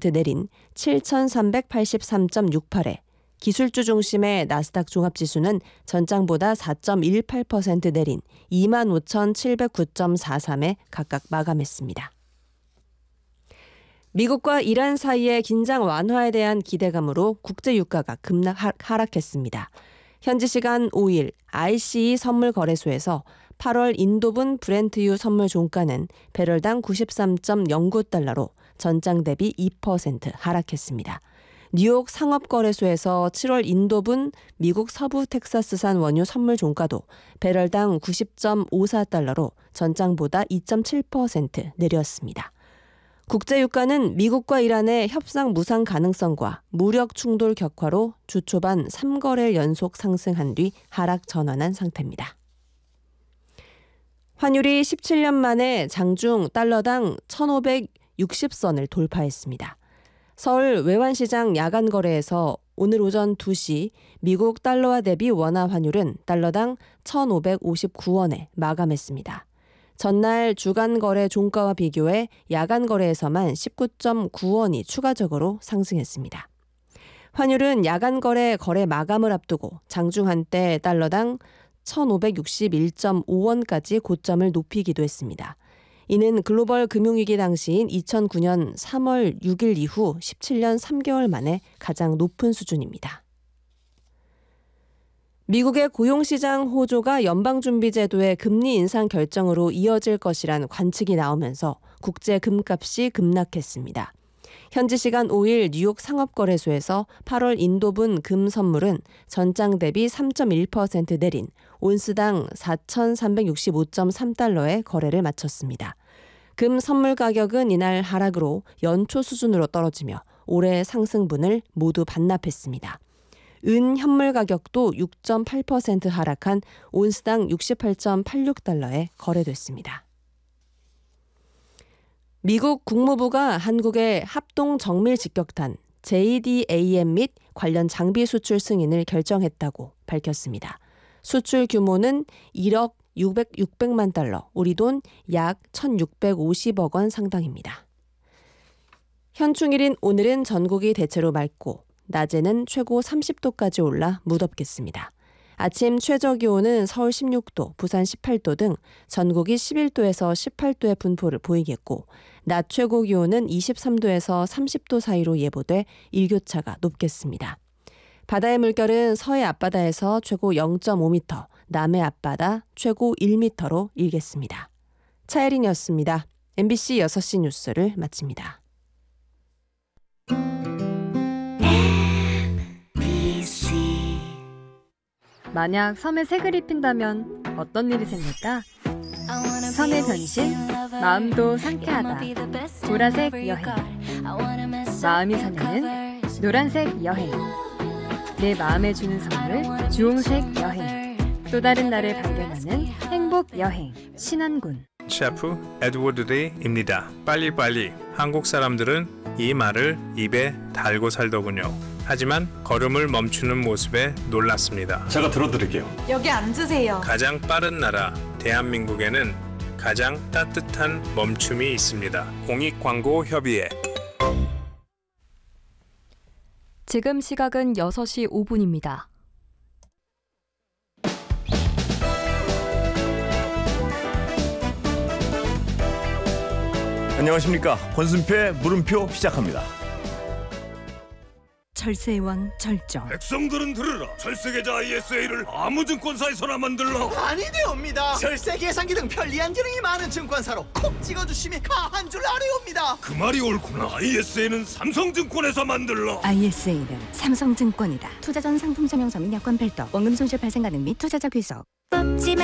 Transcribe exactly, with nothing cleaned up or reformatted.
퍼센트 내린 칠천삼백팔십삼 점 육팔에 기술주 중심의 나스닥 종합지수는 전장보다 사 점 일팔 퍼센트 내린 이만 오천칠백구 점 사삼에 각각 마감했습니다. 미국과 이란 사이의 긴장 완화에 대한 기대감으로 국제 유가가 급락 하락했습니다. 현지 시간 오 일 아이씨이 선물 거래소에서 팔월 인도분 브렌트유 선물 종가는 배럴당 구십삼 점 영구 달러로 전장 대비 이 퍼센트 하락했습니다. 뉴욕 상업거래소에서 칠월 인도분 미국 서부 텍사스산 원유 선물 종가도 배럴당 구십 점 오사 달러로 전장보다 이 점 칠 퍼센트 내렸습니다. 국제유가는 미국과 이란의 협상 무산 가능성과 무력 충돌 격화로 주 초반 삼 거래일 연속 상승한 뒤 하락 전환한 상태입니다. 환율이 십칠 년 만에 장중 달러당 천오백육십 선을 돌파했습니다. 서울 외환시장 야간 거래에서 오늘 오전 두 시 미국 달러화 대비 원화 환율은 달러당 천오백오십구 원에 마감했습니다. 전날 주간 거래 종가와 비교해 야간 거래에서만 십구 점 구 원이 추가적으로 상승했습니다. 환율은 야간 거래 거래 마감을 앞두고 장중 한때 달러당 천오백육십일 점 오 원까지 고점을 높이기도 했습니다. 이는 글로벌 금융위기 당시인 이천구 년 삼월 육 일 이후 십칠 년 삼 개월 만에 가장 높은 수준입니다. 미국의 고용시장 호조가 연방준비제도의 금리 인상 결정으로 이어질 것이란 관측이 나오면서 국제 금값이 급락했습니다. 현지 시간 오 일 뉴욕 상업거래소에서 팔월 인도분 금 선물은 전장 대비 삼 점 일 퍼센트 내린 온스당 사천삼백육십오 점 삼 달러에 거래를 마쳤습니다. 금 선물 가격은 이날 하락으로 연초 수준으로 떨어지며 올해 상승분을 모두 반납했습니다. 은 현물 가격도 육 점 팔 퍼센트 하락한 온스당 육십팔 점 팔육 달러에 거래됐습니다. 미국 국무부가 한국의 합동 정밀 직격탄 제이디에이엠 및 관련 장비 수출 승인을 결정했다고 밝혔습니다. 수출 규모는 일억 육백만 달러, 우리 돈 약 천육백오십억 원 상당입니다. 현충일인 오늘은 전국이 대체로 맑고 낮에는 최고 삼십 도까지 올라 무덥겠습니다. 아침 최저 기온은 서울 십육 도, 부산 십팔 도 등 전국이 십일 도에서 십팔 도의 분포를 보이겠고 낮 최고 기온은 이십삼 도에서 삼십 도 사이로 예보돼 일교차가 높겠습니다. 바다의 물결은 서해 앞바다에서 최고 영 점 오 미터, 남해 앞바다 최고 일 미터로 일겠습니다. 차혜린이었습니다. 엠비씨 여섯 시 뉴스를 마칩니다. 만약 섬에 색을 입힌다면 어떤 일이 생길까? 섬의 변신, 마음도 상쾌하다. 보라색 여행. 마음이 설레는 노란색 여행. 내 마음에 주는 선물, 주홍색 여행. 또 다른 나를 발견하는 행복 여행. 신안군. 셰프 에드워드 리입니다. 빨리빨리. 한국 사람들은 이 말을 입에 달고 살더군요. 하지만 걸음을 멈추는 모습에 놀랐습니다. 제가 들어드릴게요. 여기 앉으세요. 가장 빠른 나라 대한민국에는 가장 따뜻한 멈춤이 있습니다. 공익광고협의회. 지금 시각은 여섯 시 오 분입니다. 안녕하십니까. 권순표의 물음표 시작합니다. 철새의 왕 절정. 백성들은 들으라. 철새계좌 아이에스에이를 아무 증권사에서나 만들라. 아니되옵니다. 절세 계산기 등 편리한 기능이 많은 증권사로 콕 찍어주시면 가한 줄 아뢰옵니다. 그 말이 옳구나. 아이에스에이는 삼성증권에서 만들라. 아이에스에이는 삼성증권이다. 투자 전 상품 설명서 및 여건 별도, 원금 손실 발생 가능 및 투자자 귀속. 뽑지